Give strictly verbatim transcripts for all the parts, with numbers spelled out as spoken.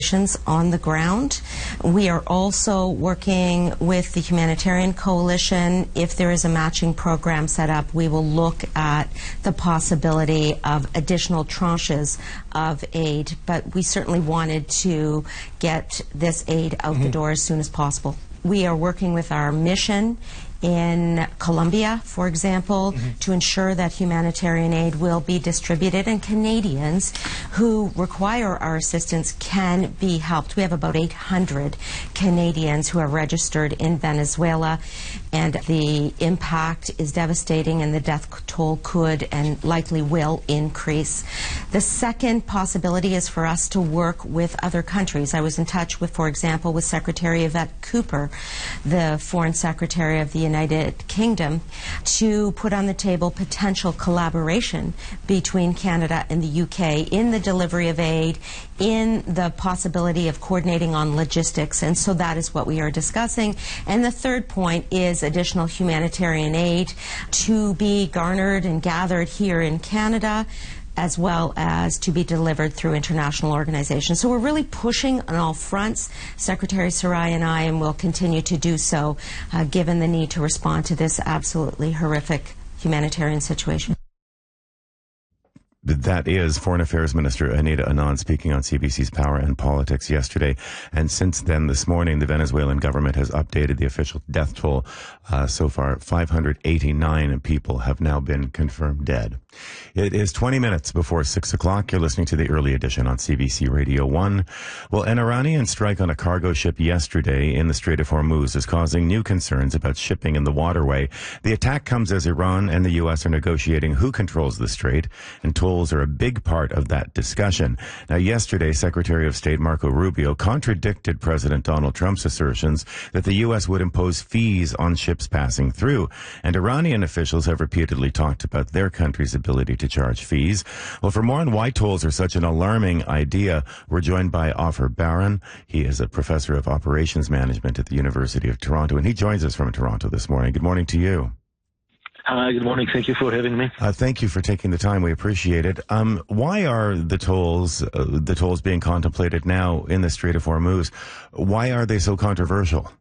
on the ground. We are also working with the Humanitarian Coalition. If there is a matching program set up, we will look at the possibility of additional tranches of aid, but we certainly wanted to get this aid out mm-hmm. the door as soon as possible. We are working with our mission in Colombia, for example, mm-hmm. to ensure that humanitarian aid will be distributed and Canadians who require our assistance can be helped. We have about eight hundred Canadians who are registered in Venezuela, and the impact is devastating and the death toll could and likely will increase. The second possibility is for us to work with other countries. I was in touch with, for example, with Secretary Yvette Cooper, the Foreign Secretary of the United Kingdom, to put on the table potential collaboration between Canada and the U K in the delivery of aid, in the possibility of coordinating on logistics, and so that is what we are discussing. And the third point is additional humanitarian aid to be garnered and gathered here in Canada, as well as to be delivered through international organizations. So we're really pushing on all fronts, Secretary Sarai and I, and will continue to do so, uh, given the need to respond to this absolutely horrific humanitarian situation. That is Foreign Affairs Minister Anita Anand speaking on C B C's Power and Politics yesterday. And since then, this morning, the Venezuelan government has updated the official death toll. Uh, so far, five hundred eighty-nine people have now been confirmed dead. It is twenty minutes before six o'clock. You're listening to the early edition on C B C Radio one. Well, an Iranian strike on a cargo ship yesterday in the Strait of Hormuz is causing new concerns about shipping in the waterway. The attack comes as Iran and the U S are negotiating who controls the strait, and tolls are a big part of that discussion. Now, yesterday, Secretary of State Marco Rubio contradicted President Donald Trump's assertions that the U S would impose fees on ships passing through, and Iranian officials have repeatedly talked about their country's ability to charge fees. Well, for more on why tolls are such an alarming idea, we're joined by Ofer Baron. He is a professor of operations management at the University of Toronto, and he joins us from Toronto this morning. Good morning to you. Hi, good morning. Thank you for having me. Uh, thank you for taking the time. We appreciate it. Um, why are the tolls, uh, the tolls being contemplated now in the Strait of Hormuz, why are they so controversial?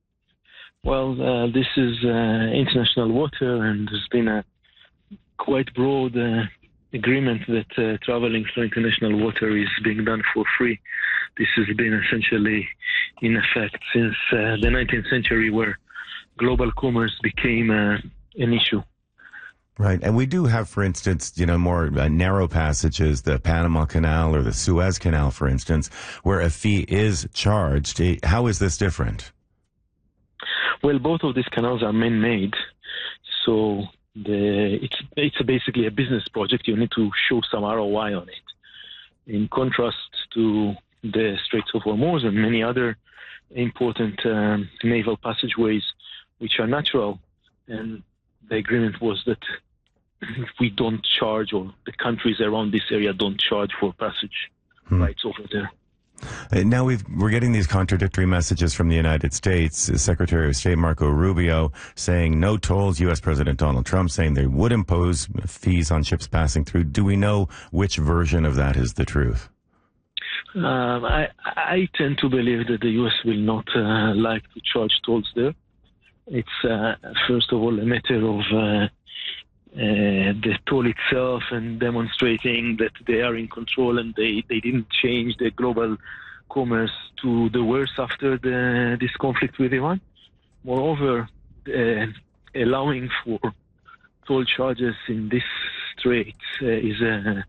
Well, uh, this is uh, international water, and there's been a quite broad uh, agreement that uh, traveling through international water is being done for free. This has been essentially in effect since uh, the nineteenth century, where global commerce became uh, an issue. Right. And we do have, for instance, you know, more uh, narrow passages, the Panama Canal or the Suez Canal, for instance, where a fee is charged. How is this different? Well, both of these canals are man-made, so the, it's it's basically a business project. You need to show some R O I on it. In contrast to the Straits of Hormuz and many other important um, naval passageways, which are natural, and the agreement was that we don't charge, or the countries around this area don't charge for passage hmm. rights over there. Uh, now we've, we're getting these contradictory messages from the United States. Secretary of State Marco Rubio saying no tolls, U S President Donald Trump saying they would impose fees on ships passing through. Do we know which version of that is the truth? Um, I, I tend to believe that the U S will not uh, like to charge tolls there. It's, uh, first of all, a matter of uh, uh, the toll itself and demonstrating that they are in control and they, they didn't change the global commerce to the worse after the, this conflict with Iran. Moreover, uh, allowing for toll charges in this strait uh, is a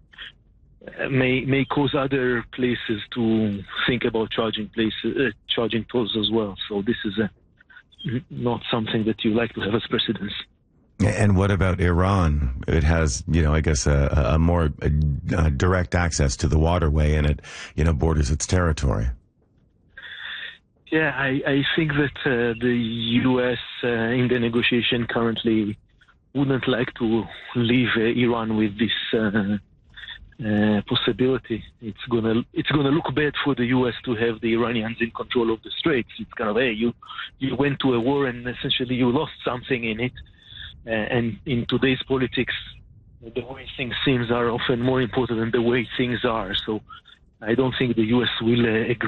may may cause other places to think about charging places uh, charging tolls as well. So this is a not something that you like to have as precedence. And what about Iran? It has, you know, I guess a, a more a, a direct access to the waterway, and it, you know, borders its territory. Yeah, I, I think that uh, the U S uh, in the negotiation currently wouldn't like to leave uh, Iran with this uh, uh, possibility. It's gonna it's gonna look bad for the U S to have the Iranians in control of the straits. It's kind of, hey, you you went to a war and essentially you lost something in it. Uh, and in today's politics, the way things seem are often more important than the way things are. So I don't think the U S will uh, agree